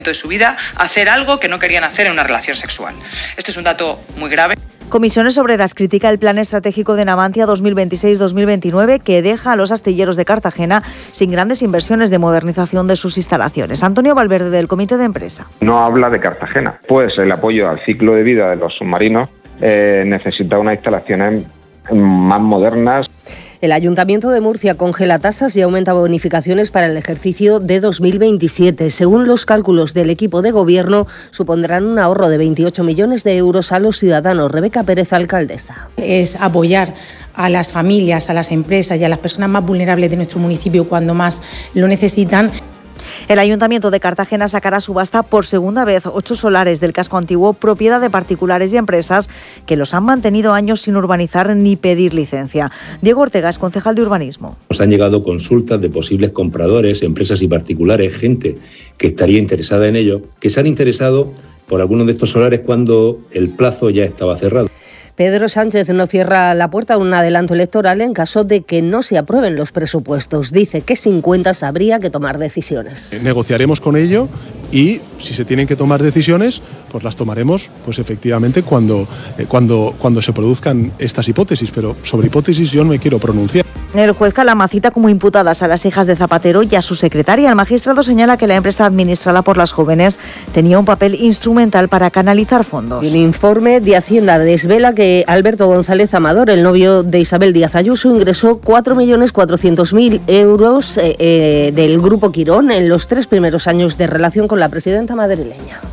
de su vida hacer algo que no querían hacer en una relación sexual. Este es un dato muy grave. Comisiones Obreras critica el plan estratégico de Navantia 2026-2029 que deja a los astilleros de Cartagena sin grandes inversiones de modernización de sus instalaciones. Antonio Valverde, del Comité de Empresa. No habla de Cartagena, pues el apoyo al ciclo de vida de los submarinos necesita unas instalaciones más modernas. El Ayuntamiento de Murcia congela tasas y aumenta bonificaciones para el ejercicio de 2027. Según los cálculos del equipo de gobierno, supondrán un ahorro de 28 millones de euros a los ciudadanos. Rebeca Pérez, alcaldesa. Es apoyar a las familias, a las empresas y a las personas más vulnerables de nuestro municipio cuando más lo necesitan. El Ayuntamiento de Cartagena sacará a subasta por segunda vez 8 solares del casco antiguo, propiedad de particulares y empresas que los han mantenido años sin urbanizar ni pedir licencia. Diego Ortega es concejal de urbanismo. Nos han llegado consultas de posibles compradores, empresas y particulares, gente que estaría interesada en ello, que se han interesado por algunos de estos solares cuando el plazo ya estaba cerrado. Pedro Sánchez no cierra la puerta a un adelanto electoral en caso de que no se aprueben los presupuestos. Dice que sin cuentas habría que tomar decisiones. Negociaremos con ello y si se tienen que tomar decisiones, pues las tomaremos pues efectivamente cuando se produzcan estas hipótesis, pero sobre hipótesis yo no me quiero pronunciar. El juez Calama cita como imputadas a las hijas de Zapatero y a su secretaria. El magistrado señala que la empresa administrada por las jóvenes tenía un papel instrumental para canalizar fondos. Un informe de Hacienda desvela que Alberto González Amador, el novio de Isabel Díaz Ayuso, ingresó 4.400.000 euros del Grupo Quirón en los 3 primeros años de relación con la presidenta madrileña.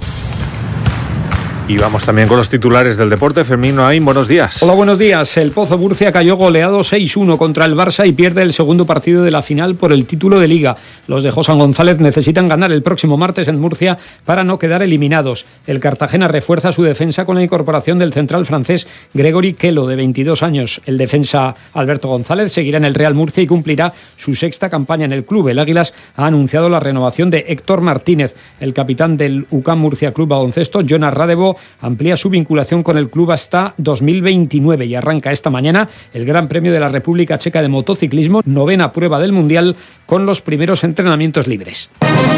Y vamos también con los titulares del deporte. Fermín Noain, buenos días. Hola, buenos días. El Pozo Murcia cayó goleado 6-1 contra el Barça y pierde el segundo partido de la final por el título de Liga. Los de José González necesitan ganar el próximo martes en Murcia para no quedar eliminados. El Cartagena refuerza su defensa con la incorporación del central francés Gregory Kelo, de 22 años. El defensa Alberto González seguirá en el Real Murcia y cumplirá su 6ª campaña en el club. El Águilas ha anunciado la renovación de Héctor Martínez. El capitán del UCAM Murcia Club Baloncesto, Jonas Radebo, amplía su vinculación con el club hasta 2029 y arranca esta mañana el Gran Premio de la República Checa de Motociclismo, 9ª prueba del Mundial, con los primeros entrenamientos libres.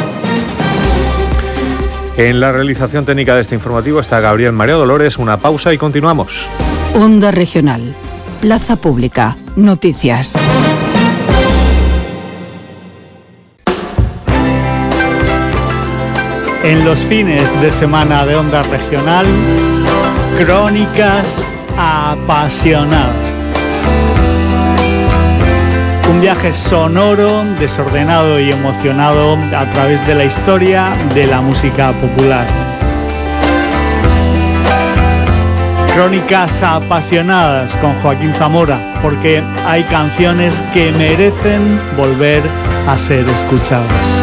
En la realización técnica de este informativo está Gabriel María Dolores. Una pausa y continuamos. Onda Regional, Plaza Pública, Noticias. En los fines de semana de Onda Regional, Crónicas Apasionadas. Un viaje sonoro, desordenado y emocionado a través de la historia de la música popular. Crónicas Apasionadas con Joaquín Zamora, porque hay canciones que merecen volver a ser escuchadas.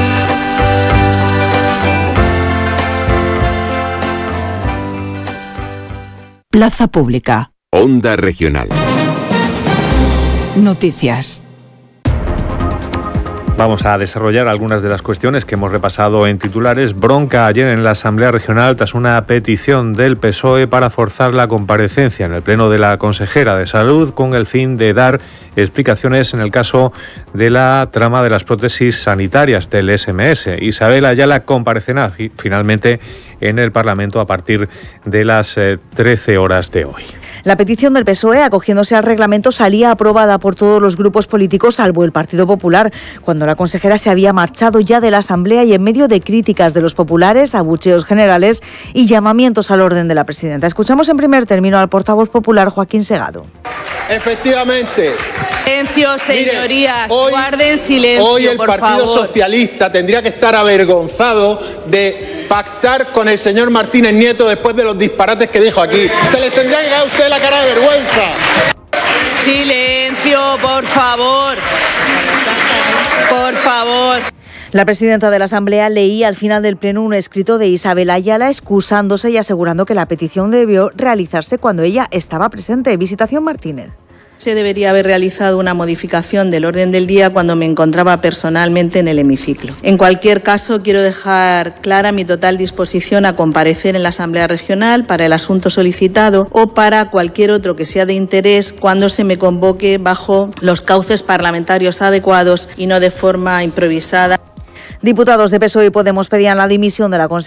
Plaza Pública. Onda Regional. Noticias. Vamos a desarrollar algunas de las cuestiones que hemos repasado en titulares. Bronca ayer en la Asamblea Regional tras una petición del PSOE para forzar la comparecencia en el pleno de la consejera de Salud con el fin de dar explicaciones en el caso de la trama de las prótesis sanitarias del SMS. Isabel Ayala comparecerá finalmente en el Parlamento a partir de las 13 horas de hoy. La petición del PSOE, acogiéndose al reglamento, salía aprobada por todos los grupos políticos, salvo el Partido Popular, cuando la consejera se había marchado ya de la Asamblea y en medio de críticas de los populares, abucheos generales y llamamientos al orden de la presidenta. Escuchamos en primer término al portavoz popular Joaquín Segado. Efectivamente. Silencio, señorías, hoy, guarden silencio, hoy el por Partido favor. Socialista tendría que estar avergonzado de pactar con el señor Martínez Nieto después de los disparates que dijo aquí. Se les tendría que caer a usted la cara de vergüenza. Silencio, por favor. Por favor. La presidenta de la Asamblea leía al final del pleno un escrito de Isabel Ayala excusándose y asegurando que la petición debió realizarse cuando ella estaba presente. Visitación Martínez. Se debería haber realizado una modificación del orden del día cuando me encontraba personalmente en el hemiciclo. En cualquier caso, quiero dejar clara mi total disposición a comparecer en la Asamblea Regional para el asunto solicitado o para cualquier otro que sea de interés cuando se me convoque bajo los cauces parlamentarios adecuados y no de forma improvisada. Diputados de PSOE y Podemos pedían la dimisión de la consejera